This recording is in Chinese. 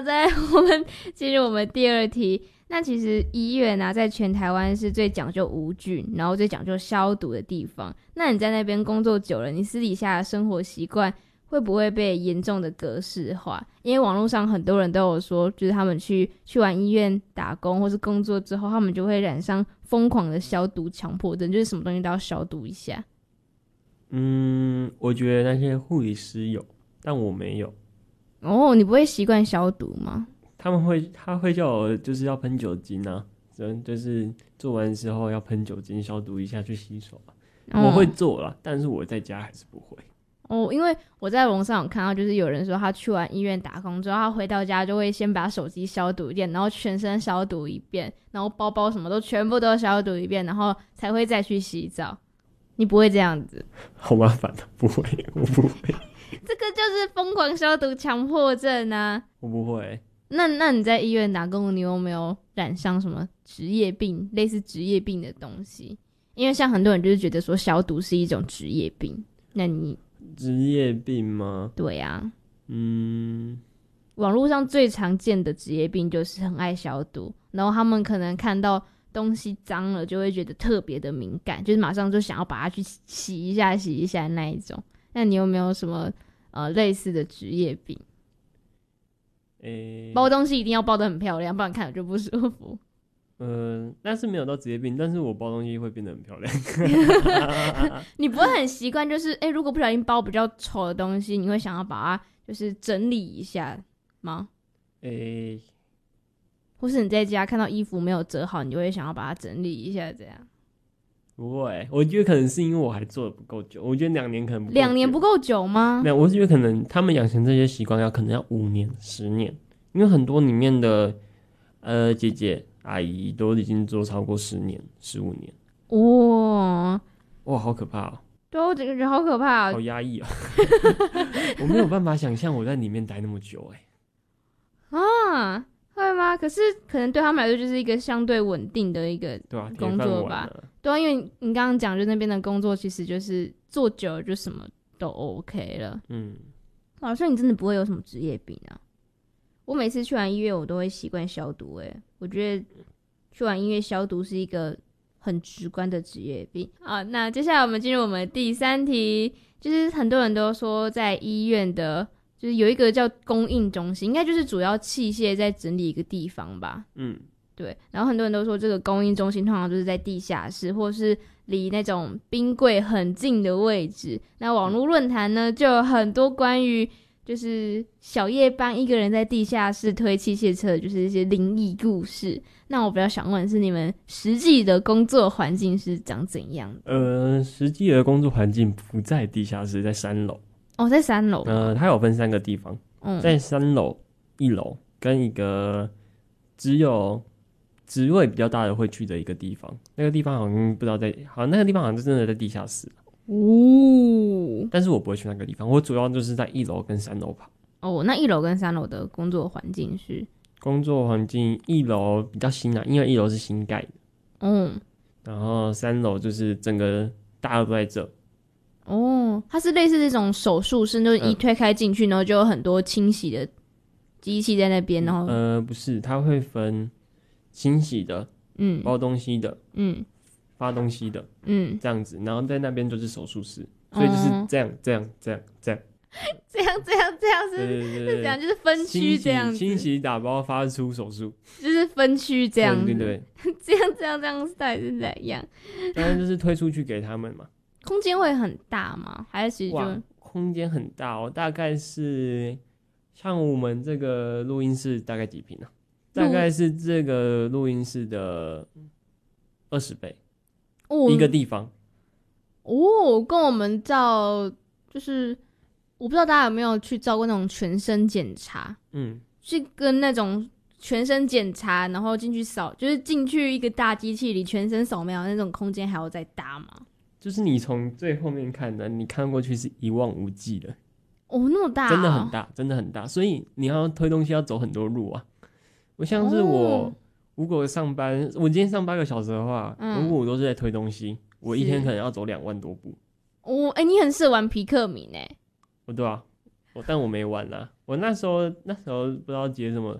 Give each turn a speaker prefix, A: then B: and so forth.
A: 再来我们进入我们第二题。那其实医院啊，在全台湾是最讲究无菌，然后最讲究消毒的地方。那你在那边工作久了，你私底下的生活习惯会不会被严重的格式化？因为网络上很多人都有说，就是他们去完医院打工或是工作之后，他们就会染上疯狂的消毒强迫症，就是什么东西都要消毒一下。
B: 我觉得那些护理师有，但我没有。
A: 哦，你不会习惯消毒吗？
B: 他会叫我就是要喷酒精啊，就是做完之后要喷酒精消毒一下去洗手啊。我会做啦，但是我在家还是不会。
A: 哦，因为我在网上有看到，就是有人说他去完医院打工之后，他回到家就会先把手机消毒一遍，然后全身消毒一遍，然后包包什么都全部都消毒一遍，然后才会再去洗澡。你不会这样子？
B: 好麻烦啊，不会，我不会。
A: 这个就是疯狂消毒强迫症啊！
B: 我不会。
A: 那你在医院打工，你有没有染上什么职业病，类似职业病的东西？因为像很多人就是觉得说消毒是一种职业病，那你
B: 职业病吗？
A: 对啊，网络上最常见的职业病就是很爱消毒，然后他们可能看到东西脏了就会觉得特别的敏感，就是马上就想要把它去洗一下那一种。那你有没有什么类似的职业病？包东西一定要包得很漂亮，不然看着就不舒服。
B: 但是没有到职业病，但是我包东西会变得很漂亮。
A: 你不会很习惯，就是如果不小心包比较丑的东西，你会想要把它就是整理一下吗？或是你在家看到衣服没有折好，你就会想要把它整理一下，这样？
B: 不会，我觉得可能是因为我还做的不够久，我觉得2年可能不够久。
A: 2年不够久吗？
B: 没有，我是觉得可能他们养成这些习惯可能要5年、10年，因为很多里面的姐姐阿姨都已经做超过10年、15年。哇，好可怕哦！
A: 对，我觉得好可怕
B: 好压抑哦。我没有办法想象我在里面待那么久
A: 啊，会吗？可是可能对他们来说就是一个相对稳定的一个工作吧。对啊，因为你刚刚讲就那边的工作其实就是做久了就什么都 OK 了。所以你真的不会有什么职业病啊？我每次去完医院我都会习惯消毒。我觉得去完医院消毒是一个很直观的职业病啊。那接下来我们进入我们第3题，就是很多人都说在医院的就是有一个叫供应中心，应该就是主要器械在整理一个地方吧。对。然后很多人都说这个供应中心通常就是在地下室，或是离那种冰柜很近的位置。那网络论坛呢，就有很多关于就是小夜班一个人在地下室推器械车，就是一些灵异故事。那我比较想问的是，你们实际的工作环境是长怎样的？
B: 实际的工作环境不在地下室，在3楼。
A: 哦，在3楼。
B: 它有分3个地方，在3楼、1楼跟一个只有职位比较大的会去的一个地方。那个地方好像不知道那个地方好像是真的在地下室。但是我不会去那个地方，我主要就是在1楼跟3楼跑。
A: 那1楼跟3楼的工作环境是？
B: 工作环境1楼比较新因为1楼是新盖的。然后3楼就是整个大家都在这。
A: 它是类似这种手术室，就是一推开进去，然后就有很多清洗的机器在那边，然后
B: 不是，它会分清洗的，包东西的，发东西的，这样子，然后在那边就是手术室，所以就是这样这样这样这样是
A: 这样，就是分区这样子，
B: 清洗打包发出手术，
A: 就是分区这样子，
B: 对，
A: 这样到底是怎样？
B: 当然就是推出去给他们嘛。
A: 空间会很大吗？还是其实就
B: 空间很大哦，大概是像我们这个录音室大概几坪啊？大概是这个录音室的20倍，一个地方。
A: 跟我们照就是我不知道大家有没有去照过那种全身检查，是跟那种全身检查，然后进去扫，就是进去一个大机器里全身扫描那种空间还要再大吗？
B: 就是你从最后面看的，你看过去是一望无际的。
A: 那么大。真的很大，
B: 真的很大，所以你要推东西要走很多路啊。我像是我如果上班，我今天上8个小时的话，如果我都是在推东西，我一天可能要走2万多步。
A: 你很适合玩皮克敏。
B: 对啊，但我没玩啦。我那时候不知道接什么